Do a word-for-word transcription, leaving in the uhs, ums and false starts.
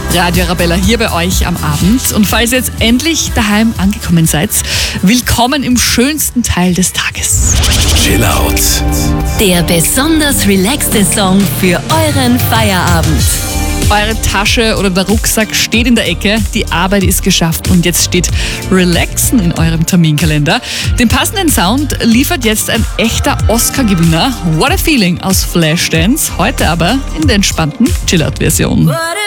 Radio Arabella hier bei euch am Abend. Und falls ihr jetzt endlich daheim angekommen seid, willkommen im schönsten Teil des Tages. Chill out. Der besonders relaxte Song für euren Feierabend. Eure Tasche oder der Rucksack steht in der Ecke, die Arbeit ist geschafft und jetzt steht Relaxen in eurem Terminkalender. Den passenden Sound liefert jetzt ein echter Oscar-Gewinner, What a Feeling aus Flashdance, heute aber in der entspannten Chill-Out-Version.